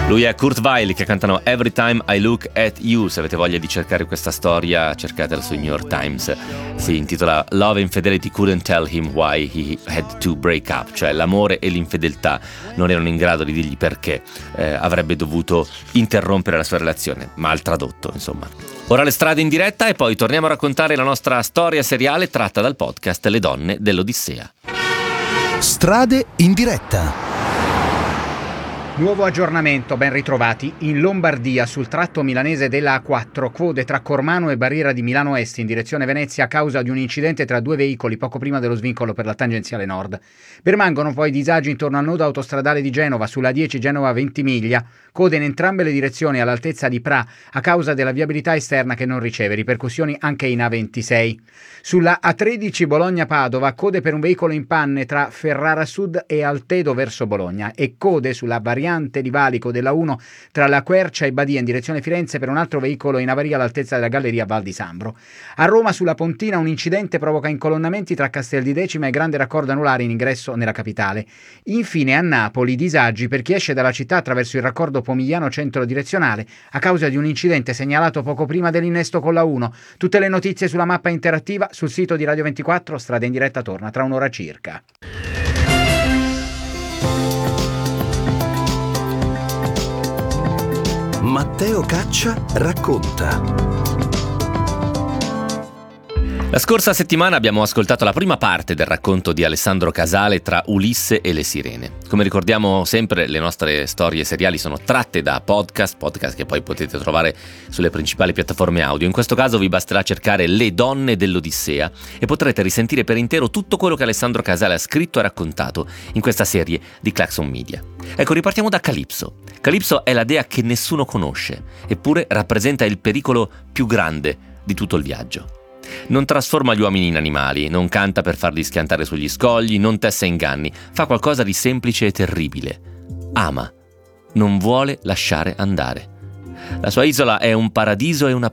Lui è Kurt Weill, che cantano Every Time I Look at You. Se avete voglia di cercare questa storia, cercatela su New York Times. Si intitola Love and Infidelity Couldn't Tell Him Why He Had to Break Up, cioè l'amore e l'infedeltà non erano in grado di dirgli perché avrebbe dovuto interrompere la sua relazione, mal tradotto, insomma. Ora le strade in diretta e poi torniamo a raccontare la nostra storia seriale tratta dal podcast Le donne dell'Odissea. Strade in diretta. Nuovo aggiornamento, ben ritrovati. In Lombardia, sul tratto milanese della A4, code tra Cormano e Barriera di Milano Est in direzione Venezia a causa di un incidente tra due veicoli poco prima dello svincolo per la tangenziale nord. Permangono poi disagi intorno al nodo autostradale di Genova, sulla 10 Genova-Ventimiglia, code in entrambe le direzioni all'altezza di Pra a causa della viabilità esterna che non riceve, ripercussioni anche in A26. Sulla A13 Bologna-Padova, code per un veicolo in panne tra Ferrara Sud e Altedo verso Bologna e code sulla variante di valico della 1 tra la Quercia e Badia in direzione Firenze per un altro veicolo in avaria all'altezza della galleria Val di Sambro. A Roma, sulla Pontina, un incidente provoca incolonnamenti tra Castel di Decima e Grande Raccordo Anulare in ingresso nella capitale. Infine a Napoli, disagi per chi esce dalla città attraverso il raccordo Pomigliano centro direzionale a causa di un incidente segnalato poco prima dell'innesto con la 1. Tutte le notizie sulla mappa interattiva sul sito di Radio 24. Strada in diretta torna tra un'ora circa. Matteo Caccia racconta. La scorsa settimana abbiamo ascoltato la prima parte del racconto di Alessandro Casale tra Ulisse e le Sirene. Come ricordiamo sempre, le nostre storie seriali sono tratte da podcast che poi potete trovare sulle principali piattaforme audio. In questo caso vi basterà cercare Le donne dell'Odissea e potrete risentire per intero tutto quello che Alessandro Casale ha scritto e raccontato in questa serie di Claxon Media. Ecco, ripartiamo da Calypso. Calypso è la dea che nessuno conosce, eppure rappresenta il pericolo più grande di tutto il viaggio. Non trasforma gli uomini in animali, non canta per farli schiantare sugli scogli, non tesse inganni, fa qualcosa di semplice e terribile. Ama, non vuole lasciare andare. La sua isola è un paradiso e una